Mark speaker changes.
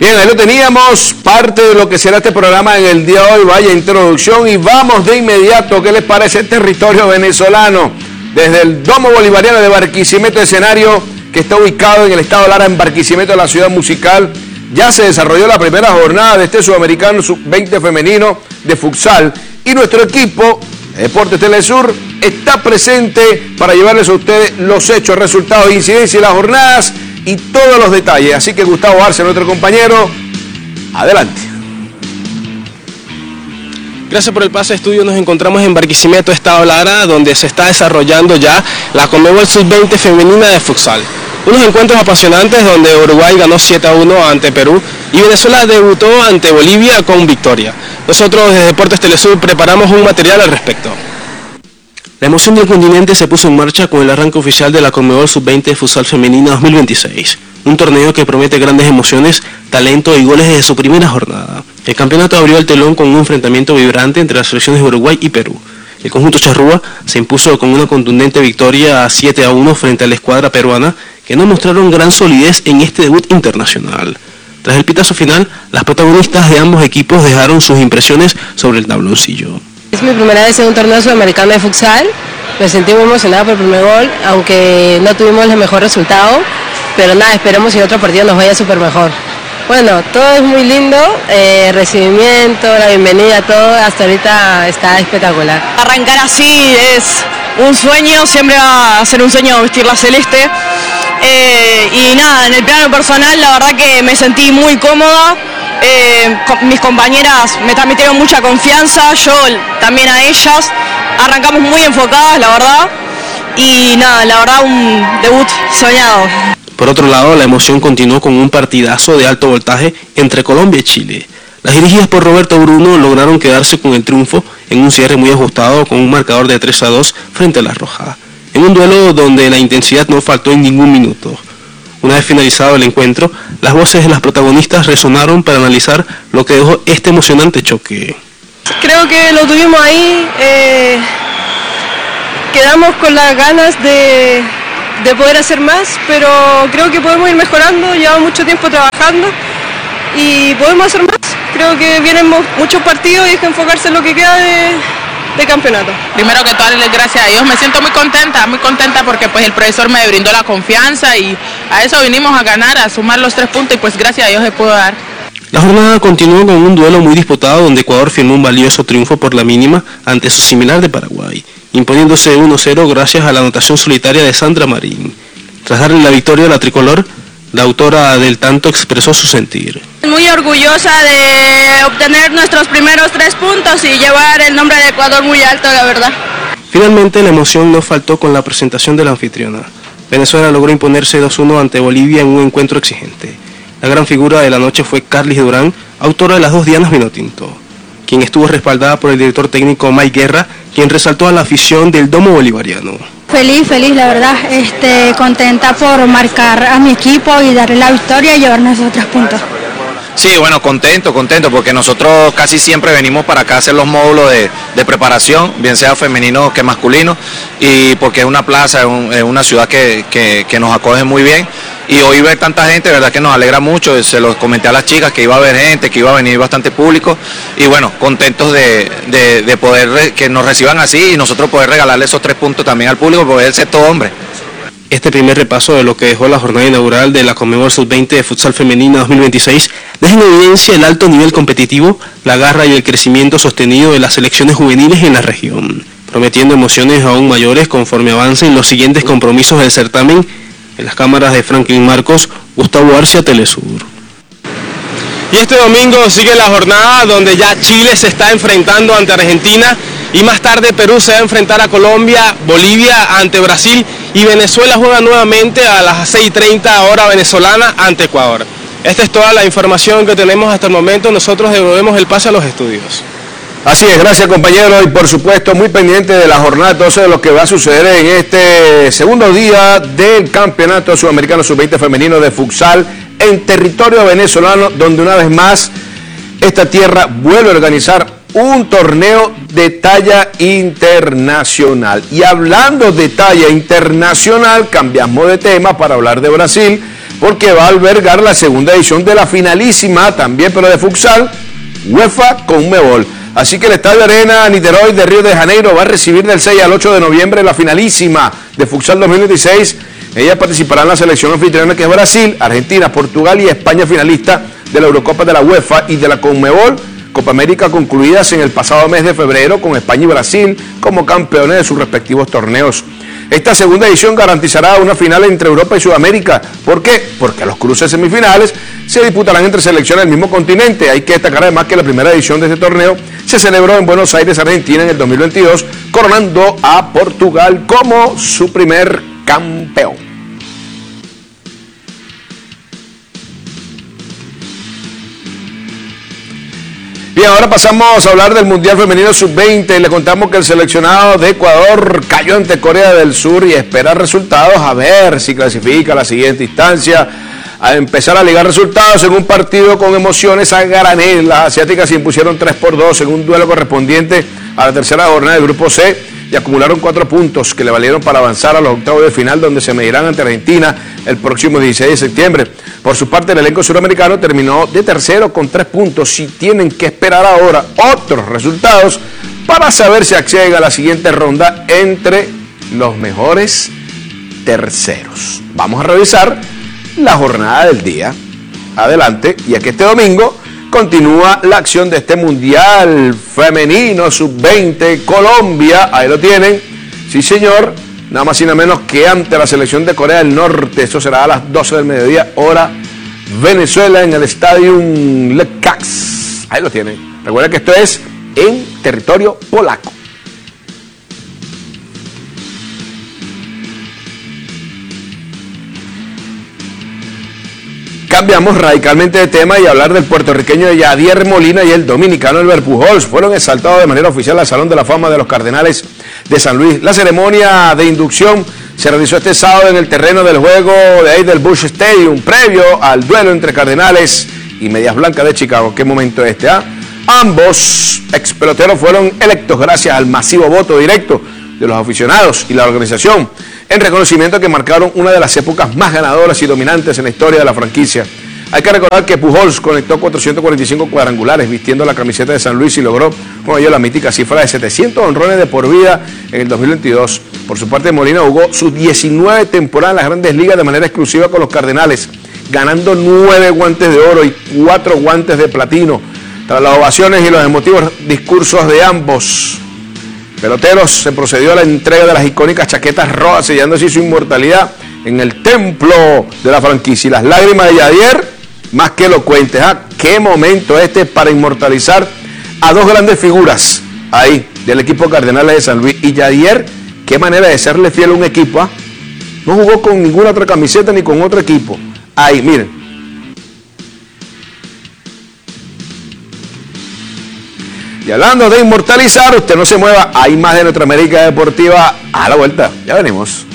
Speaker 1: Bien, ahí lo teníamos, parte de lo que será este programa en el día de hoy. Vaya introducción y vamos de inmediato. ¿Qué les parece el territorio venezolano? Desde el Domo Bolivariano de Barquisimeto, escenario que está ubicado en el estado Lara, en Barquisimeto, la ciudad musical. Ya se desarrolló la primera jornada de este sudamericano sub-20 femenino de futsal. Y nuestro equipo, Deportes Telesur, está presente para llevarles a ustedes los hechos, resultados, incidencias y las jornadas y todos los detalles. Así que Gustavo Arce, nuestro compañero, adelante.
Speaker 2: Gracias por el pase de estudio. Nos encontramos en Barquisimeto, estado Lara, donde se está desarrollando ya la Conmebol Sub-20 femenina de futsal. Unos encuentros apasionantes donde Uruguay ganó 7-1 ante Perú y Venezuela debutó ante Bolivia con victoria. Nosotros desde Deportes Telesur preparamos un material al respecto. La emoción del continente se puso en marcha con el arranque oficial de la Conmebol Sub-20 de futsal femenina 2026. Un torneo que promete grandes emociones, talento y goles desde su primera jornada. El campeonato abrió el telón con un enfrentamiento vibrante entre las selecciones de Uruguay y Perú. El conjunto charrúa se impuso con una contundente victoria a 7-1 frente a la escuadra peruana, que no mostraron gran solidez en este debut internacional. Tras el pitazo final, las protagonistas de ambos equipos dejaron sus impresiones sobre el tabloncillo.
Speaker 3: Es mi primera vez en un torneo sudamericano de futsal. Me sentí muy emocionada por el primer gol, aunque no tuvimos el mejor resultado, pero nada, esperemos que en otro partido nos vaya súper mejor. Bueno, todo es muy lindo, recibimiento, la bienvenida, todo hasta ahorita está espectacular.
Speaker 4: Arrancar así es un sueño, siempre va a ser un sueño vestir la celeste. Y nada, en el plano personal la verdad que me sentí muy cómoda. Mis compañeras me transmitieron mucha confianza, yo también a ellas. Arrancamos muy enfocadas, la verdad. Y nada, la verdad un debut soñado.
Speaker 2: Por otro lado, la emoción continuó con un partidazo de alto voltaje entre Colombia y Chile. Las dirigidas por Roberto Bruno lograron quedarse con el triunfo en un cierre muy ajustado con un marcador de 3-2 frente a la Roja. En un duelo donde la intensidad no faltó en ningún minuto. Una vez finalizado el encuentro, las voces de las protagonistas resonaron para analizar lo que dejó este emocionante choque.
Speaker 3: Creo que lo tuvimos ahí, quedamos con las ganas de poder hacer más, pero creo que podemos ir mejorando, llevamos mucho tiempo trabajando y podemos hacer más. Creo que vienen muchos partidos y hay que enfocarse en lo que queda de campeonato.
Speaker 5: Primero que todo, darle gracias a Dios. Me siento muy contenta porque pues el profesor me brindó la confianza y a eso vinimos a ganar, a sumar los 3 puntos y pues gracias a Dios se pudo dar.
Speaker 2: La jornada continuó con un duelo muy disputado donde Ecuador firmó un valioso triunfo por la mínima ante su similar de Paraguay, imponiéndose 1-0 gracias a la anotación solitaria de Sandra Marín. Tras darle la victoria a la tricolor, la autora del tanto expresó su sentir.
Speaker 4: Muy orgullosa de obtener nuestros primeros 3 puntos y llevar el nombre de Ecuador muy alto, la verdad.
Speaker 2: Finalmente, la emoción no faltó con la presentación de la anfitriona. Venezuela logró imponerse 2-1 ante Bolivia en un encuentro exigente. La gran figura de la noche fue Carlis Durán, autora de las 2 dianas vinotinto, quien estuvo respaldada por el director técnico Mike Guerra, quien resaltó a la afición del Domo Bolivariano.
Speaker 6: Feliz, la verdad, contenta por marcar a mi equipo y darle la victoria y llevarnos esos 3 puntos.
Speaker 7: Sí, bueno, contento porque nosotros casi siempre venimos para acá a hacer los módulos de preparación, bien sea femenino que masculino, y porque es una plaza, es una ciudad que nos acoge muy bien. Y hoy ver tanta gente, verdad que nos alegra mucho. Se los comenté a las chicas que iba a haber gente, que iba a venir bastante público. Y bueno, contentos de poder que nos reciban así y nosotros poder regalarle esos 3 puntos también al público, porque él es todo hombre.
Speaker 2: Este primer repaso de lo que dejó la jornada inaugural de la Conmebol Sub-20 de futsal femenina 2026 deja en evidencia el alto nivel competitivo, la garra y el crecimiento sostenido de las selecciones juveniles en la región, prometiendo emociones aún mayores conforme avancen los siguientes compromisos del certamen. En las cámaras de Franklin Marcos, Gustavo Arce, Telesur. Y este domingo sigue la jornada donde ya Chile se está enfrentando ante Argentina y más tarde Perú se va a enfrentar a Colombia, Bolivia ante Brasil y Venezuela juega nuevamente a las 6:30 hora venezolana ante Ecuador. Esta es toda la información que tenemos hasta el momento. Nosotros devolvemos el pase a los estudios.
Speaker 1: Así es, gracias compañeros, y por supuesto muy pendiente de la jornada, entonces de lo que va a suceder en este segundo día del Campeonato Sudamericano Sub-20 Femenino de Futsal en territorio venezolano, donde una vez más esta tierra vuelve a organizar un torneo de talla internacional. Y hablando de talla internacional, cambiamos de tema para hablar de Brasil, porque va a albergar la segunda edición de la finalísima, también pero de futsal, UEFA Conmebol. Así que el Estadio Arena Niterói de Río de Janeiro va a recibir del 6 al 8 de noviembre la finalísima de futsal 2016. Ellas participarán en la selección anfitriona, que es Brasil, Argentina, Portugal y España, finalista de la Eurocopa de la UEFA y de la Conmebol, Copa América, concluidas en el pasado mes de febrero, con España y Brasil como campeones de sus respectivos torneos. Esta segunda edición garantizará una final entre Europa y Sudamérica. ¿Por qué? Porque los cruces semifinales se disputarán entre selecciones del mismo continente. Hay que destacar además que la primera edición de este torneo se celebró en Buenos Aires, Argentina, en el 2022, coronando a Portugal como su primer campeón. Bien, ahora pasamos a hablar del Mundial Femenino Sub-20 y le contamos que el seleccionado de Ecuador cayó ante Corea del Sur y espera resultados a ver si clasifica a la siguiente instancia. A empezar a ligar resultados en un partido con emociones a granel. Las asiáticas se impusieron 3-2 en un duelo correspondiente a la tercera jornada del Grupo C y acumularon 4 puntos que le valieron para avanzar a los octavos de final, donde se medirán ante Argentina el próximo 16 de septiembre. Por su parte, el elenco suramericano terminó de tercero con 3 puntos y tienen que esperar ahora otros resultados para saber si acceden a la siguiente ronda entre los mejores terceros. Vamos a revisar la jornada del día. Adelante, y aquí este domingo continúa la acción de este Mundial Femenino Sub-20 Colombia. Ahí lo tienen, sí señor, nada más y nada menos que ante la selección de Corea del Norte. Eso será a las 12 del mediodía, hora Venezuela, en el Estadio Lecax. Ahí lo tienen. Recuerden que esto es en territorio polaco. Cambiamos radicalmente de tema y hablar del puertorriqueño Yadier Molina y el dominicano Albert Pujols. Fueron exaltados de manera oficial al Salón de la Fama de los Cardenales de San Luis. La ceremonia de inducción se realizó este sábado en el terreno del juego de ahí del Busch Stadium, previo al duelo entre Cardenales y Medias Blancas de Chicago. ¿Qué momento este? Ambos ex peloteros fueron electos gracias al masivo voto directo de los aficionados y la organización, en reconocimiento que marcaron una de las épocas más ganadoras y dominantes en la historia de la franquicia. Hay que recordar que Pujols conectó 445 cuadrangulares vistiendo la camiseta de San Luis y logró con ello la mítica cifra de 700 honrones de por vida en el 2022. Por su parte, Molina jugó sus 19 temporadas en las Grandes Ligas de manera exclusiva con los Cardenales, ganando 9 guantes de oro y 4 guantes de platino. Tras las ovaciones y los emotivos discursos de ambos peloteros, se procedió a la entrega de las icónicas chaquetas rojas, sellando así su inmortalidad en el templo de la franquicia. Y las lágrimas de Yadier, más que elocuentes. Qué momento este para inmortalizar a dos grandes figuras ahí del equipo Cardenales de San Luis. Y Yadier, qué manera de serle fiel a un equipo. No jugó con ninguna otra camiseta ni con otro equipo. Ahí, miren. Y hablando de inmortalizar, usted no se mueva, hay más de Nuestra América Deportiva a la vuelta. Ya venimos.